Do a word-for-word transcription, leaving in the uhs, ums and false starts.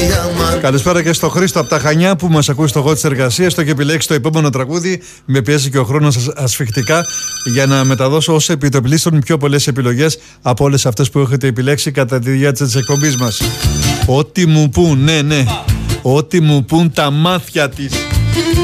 Καλησπέρα και στο Χρήστο από τα Χανιά που μας ακούει στο γο της εργασίας. Το έχει επιλέξει το επόμενο τραγούδι. Με πιέζει και ο χρόνος ασφιχτικά για να μεταδώσω ως επιτοπλίστων πιο πολλές επιλογές από όλες αυτές που έχετε επιλέξει κατά τη διάρκεια της εκπομπής μας. Ό,τι μου πούν, ναι, ναι, ό,τι μου πούν τα μάτια της.